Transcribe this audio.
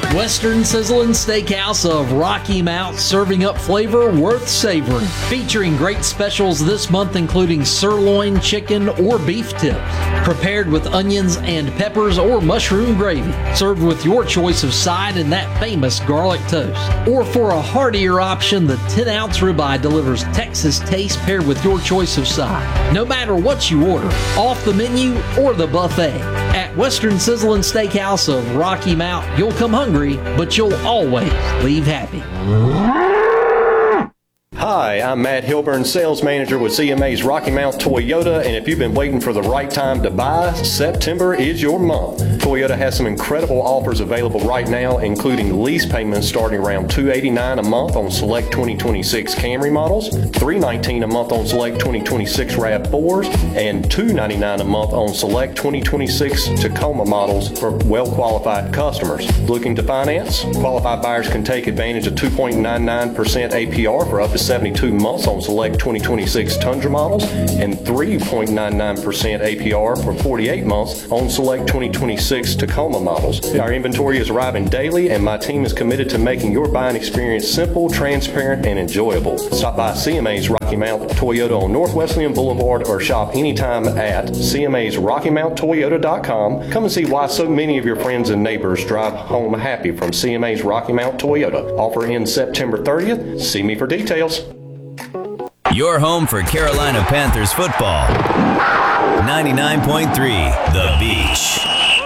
Western Sizzlin' Steakhouse of Rocky Mount, serving up flavor worth savoring. Featuring great specials this month, including sirloin, chicken, or beef tips. Prepared with onions and peppers or mushroom gravy. Served with your choice of side and that famous garlic toast. Or for a heartier option, the 10-ounce ribeye delivers Texas taste paired with your choice of side. No matter what you order, off the menu or the buffet. At Western Sizzlin' Steakhouse of Rocky Mount, you'll come hungry, but you'll always leave happy. Hi, I'm Matt Hilburn, sales manager with CMA's Rocky Mount Toyota, and if you've been waiting for the right time to buy, September is your month. Toyota has some incredible offers available right now, including lease payments starting around $289 a month on select 2026 Camry models, $319 a month on select 2026 RAV4s, and $299 a month on select 2026 Tacoma models for well-qualified customers. Looking to finance? Qualified buyers can take advantage of 2.99% APR for up to 72 months on select 2026 Tundra models and 3.99% APR for 48 months on select 2026 Tacoma models. Our inventory is arriving daily, and my team is committed to making your buying experience simple, transparent, and enjoyable. Stop by CMA's Rocky Mount Toyota on North Wesleyan Boulevard or shop anytime at CMA'sRockyMountToyota.com. Come and see why so many of your friends and neighbors drive home happy from CMA's Rocky Mount Toyota. Offer ends September 30th. See me for details. Your home for Carolina Panthers football. 99.3 The Beach.